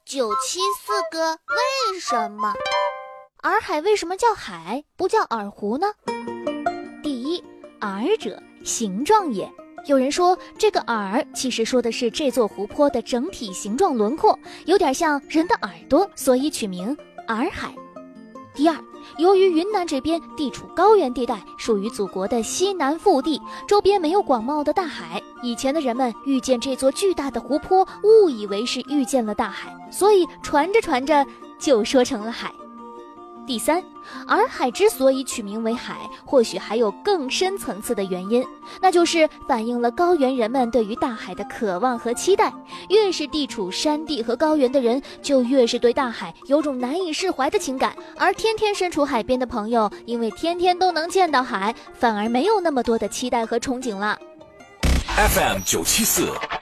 974个为什么。 洱海为什么叫海，不叫洱湖呢？第一，洱者，形状也。有人说这个洱其实说的是这座湖泊的整体形状轮廓，有点像人的耳朵，所以取名洱海。第二，由于云南这边地处高原地带，属于祖国的西南腹地，周边没有广袤的大海，以前的人们遇见这座巨大的湖泊，误以为是遇见了大海，所以传着传着就说成了海。第三，洱海之所以取名为海，或许还有更深层次的原因，那就是反映了高原人们对于大海的渴望和期待。越是地处山地和高原的人，就越是对大海有种难以释怀的情感，而天天身处海边的朋友，因为天天都能见到海，反而没有那么多的期待和憧憬了。 FM 974